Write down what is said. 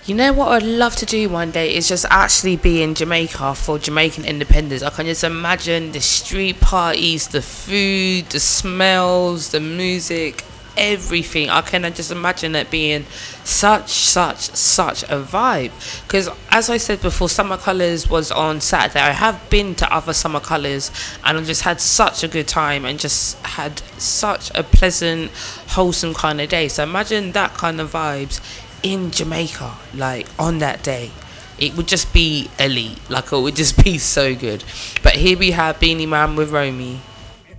You know what I'd love to do one day is just actually be in Jamaica for Jamaican independence. I can just imagine the street parties, the food, the smells, the music, everything. I can just imagine it being such a vibe. Because as I said before, Summer Colors was on Saturday. I have been to other Summer Colors and I've just had such a good time and just had such a pleasant, wholesome kind of day. So imagine that kind of vibes in Jamaica, like on that day. It would just be elite. Like it would just be so good. But here we have Beanie Man with Romy.